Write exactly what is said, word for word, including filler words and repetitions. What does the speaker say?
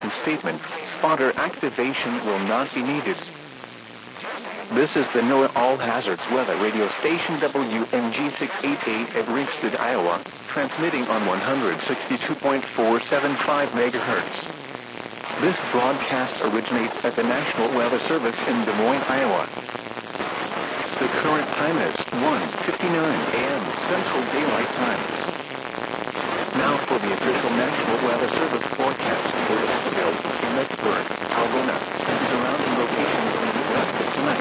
statement, spotter activation will not be needed. This is the NOAA All Hazards Weather Radio Station W M G six eighty-eight at Ringsted, Iowa, transmitting on one sixty-two point four seven five megahertz. This broadcast originates at the National Weather Service in Des Moines, Iowa. The current time is one fifty-nine a m Central Daylight Time. Now for the official National Weather Service forecast for Evansville, Emmetsburg, Algona, and surrounding locations in the U S tonight.